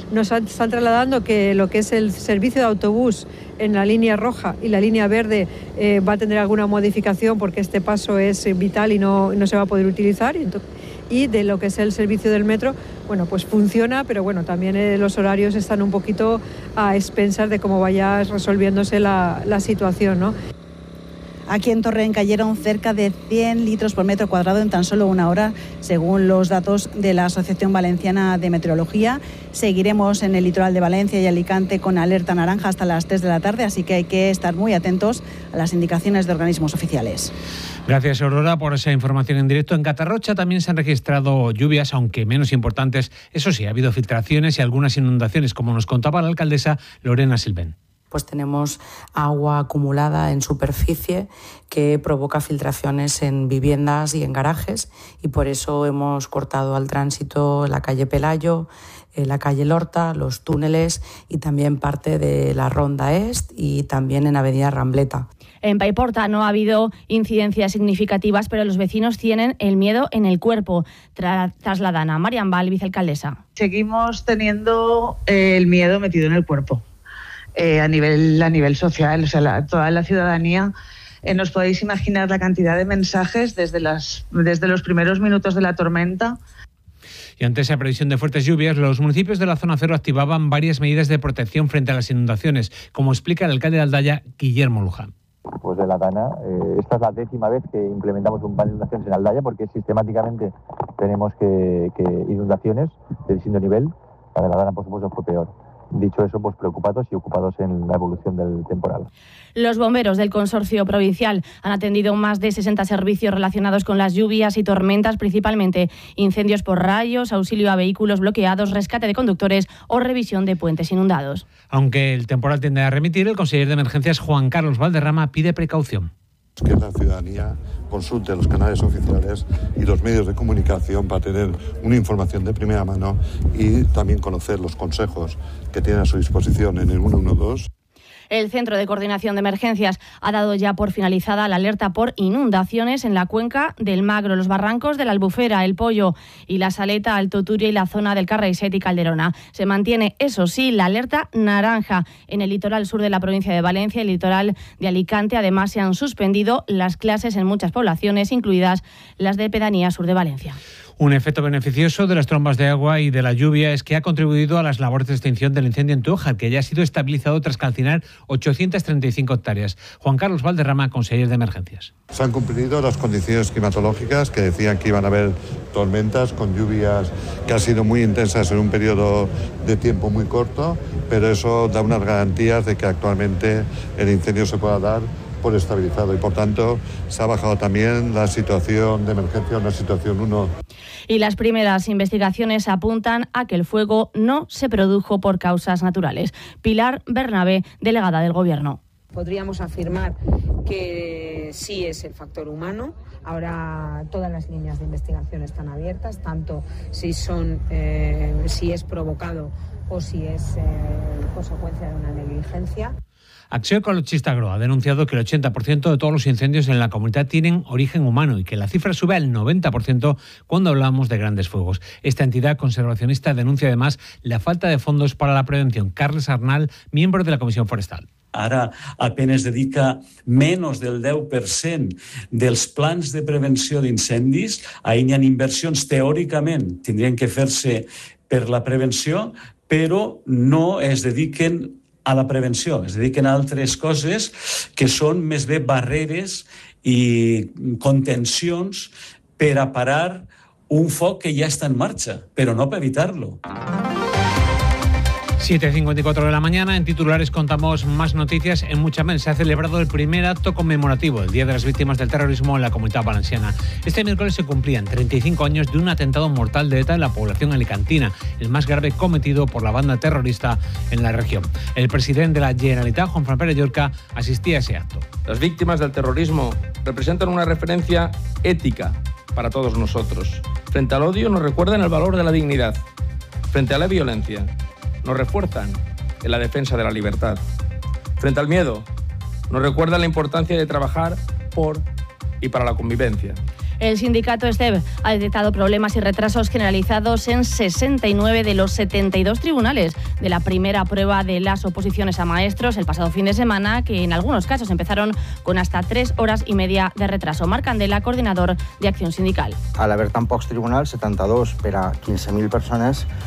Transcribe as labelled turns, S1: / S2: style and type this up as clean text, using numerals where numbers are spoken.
S1: nos están trasladando que lo que es el servicio de autobús en la línea roja y la línea verde va a tener alguna modificación porque este paso es vital y no se va a poder utilizar. Y de lo que es el servicio del metro, bueno, pues funciona, pero bueno, también los horarios están un poquito a expensas de cómo vaya resolviéndose la situación, ¿no?
S2: Aquí en Torrent cayeron cerca de 100 litros por metro cuadrado en tan solo una hora, según los datos de la Asociación Valenciana de Meteorología. Seguiremos en el litoral de Valencia y Alicante con alerta naranja hasta las 3 de la tarde, así que hay que estar muy atentos a las indicaciones de organismos oficiales.
S3: Gracias, Aurora, por esa información en directo. En Catarrocha también se han registrado lluvias, aunque menos importantes. Eso sí, ha habido filtraciones y algunas inundaciones, como nos contaba la alcaldesa Lorena Silvén.
S4: Pues tenemos agua acumulada en superficie que provoca filtraciones en viviendas y en garajes, y por eso hemos cortado al tránsito la calle Pelayo, la calle Lorta, los túneles y también parte de la Ronda Est y también en Avenida Rambleta.
S5: En Paiporta no ha habido incidencias significativas, pero los vecinos tienen el miedo en el cuerpo. Trasladan a Marian Val, vicealcaldesa.
S6: Seguimos teniendo el miedo metido en el cuerpo. A nivel social, o sea, toda la ciudadanía, nos podéis imaginar la cantidad de mensajes desde los primeros minutos de la tormenta.
S3: Y ante esa previsión de fuertes lluvias, los municipios de la zona cero activaban varias medidas de protección frente a las inundaciones, como explica el alcalde de Aldaya, Guillermo Luján.
S7: Pues de la Dana, esta es la 10ª vez que implementamos un plan de inundaciones en Aldaya, porque sistemáticamente tenemos que inundaciones de distinto nivel. La de la Dana, por supuesto, fue peor. Dicho eso, pues preocupados y ocupados en la evolución del temporal.
S5: Los bomberos del consorcio provincial han atendido más de 60 servicios relacionados con las lluvias y tormentas, principalmente incendios por rayos, auxilio a vehículos bloqueados, rescate de conductores o revisión de puentes inundados.
S3: Aunque el temporal tiende a remitir, el consejero de Emergencias, Juan Carlos Valderrama, pide precaución.
S8: Que la ciudadanía consulte los canales oficiales y los medios de comunicación para tener una información de primera mano y también conocer los consejos que tienen a su disposición en el 112.
S5: El Centro de Coordinación de Emergencias ha dado ya por finalizada la alerta por inundaciones en la cuenca del Magro, los barrancos de la Albufera, el Pollo y la Saleta, Alto Turia y la zona del Carraiset y Calderona. Se mantiene, eso sí, la alerta naranja en el litoral sur de la provincia de Valencia y el litoral de Alicante. Además, se han suspendido las clases en muchas poblaciones, incluidas las de Pedanía Sur de Valencia.
S3: Un efecto beneficioso de las trombas de agua y de la lluvia es que ha contribuido a las labores de extinción del incendio en Tújar, que ya ha sido estabilizado tras calcinar 835 hectáreas. Juan Carlos Valderrama, consejero de Emergencias.
S8: Se han cumplido las condiciones climatológicas que decían que iban a haber tormentas con lluvias que han sido muy intensas en un periodo de tiempo muy corto, pero eso da unas garantías de que actualmente el incendio se pueda dar por estabilizado y por tanto se ha bajado también la situación de emergencia a una situación 1.
S5: Y las primeras investigaciones apuntan a que el fuego no se produjo por causas naturales. Pilar Bernabé, delegada del Gobierno.
S9: Podríamos afirmar que sí es el factor humano. Ahora todas las líneas de investigación están abiertas, tanto si es provocado o si es consecuencia de una negligencia.
S3: Acció Ecologista Agro ha denunciado que el 80% de todos los incendios en la comunidad tienen origen humano y que la cifra sube al 90% cuando hablamos de grandes fuegos. Esta entidad conservacionista denuncia además la falta de fondos para la prevención. Carles Arnal, miembro de la Comisión Forestal.
S10: Ara apenas dedica menys del 10% dels plans de prevenció d'incendis. Ahir hi ha inversions, teòricament, tindrien que fer-se per la prevenció, però no es dediquen a la prevenció, es dediquen a altres coses que són més bé barreres i contencions per a parar un foc que ja està en marxa, però no per evitar-lo.
S3: 7:54 de la mañana, en titulares contamos más noticias. En Muchamel se ha celebrado el primer acto conmemorativo, el Día de las Víctimas del Terrorismo en la Comunidad Valenciana. Este miércoles se cumplían 35 años de un atentado mortal de ETA en la población alicantina, el más grave cometido por la banda terrorista en la región. El presidente de la Generalitat, Juan Fran Pérez Llorca, asistía a ese acto.
S11: Las víctimas del terrorismo representan una referencia ética para todos nosotros. Frente al odio nos recuerdan el valor de la dignidad. Frente a la violencia nos refuerzan en la defensa de la libertad. Frente al miedo, nos recuerdan la importancia de trabajar por y para la convivencia.
S5: El sindicato STEB ha detectado problemas y retrasos generalizados en 69 de los 72 tribunales de la primera prueba de las oposiciones a maestros el pasado fin de semana, que en algunos casos empezaron con hasta 3 horas y media de retraso. Marc Candela, coordinador de Acción Sindical.
S12: Al haver tan pocs tribunals, 72 per a 15.000 persones,